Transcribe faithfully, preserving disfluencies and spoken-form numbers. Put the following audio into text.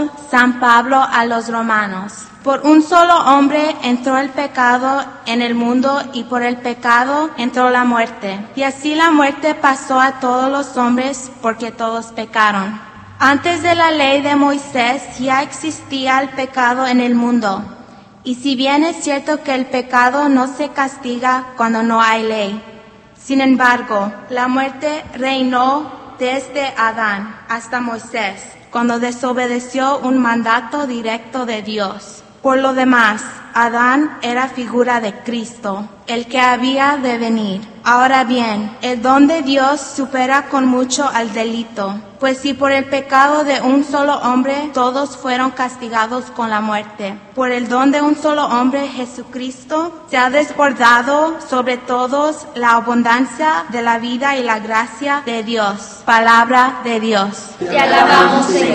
San Pablo a los Romanos. Por un solo hombre entró el pecado en el mundo y por el pecado entró la muerte. Y así la muerte pasó a todos los hombres porque todos pecaron. Antes de la ley de Moisés ya existía el pecado en el mundo. Y si bien es cierto que el pecado no se castiga cuando no hay ley, sin embargo, la muerte reinó desde Adán hasta Moisés, cuando desobedeció un mandato directo de Dios. Por lo demás, Adán era figura de Cristo, el que había de venir. Ahora bien, el don de Dios supera con mucho al delito, pues si por el pecado de un solo hombre todos fueron castigados con la muerte, por el don de un solo hombre, Jesucristo, se ha desbordado sobre todos la abundancia de la vida y la gracia de Dios. Palabra de Dios. Te alabamos, Señor.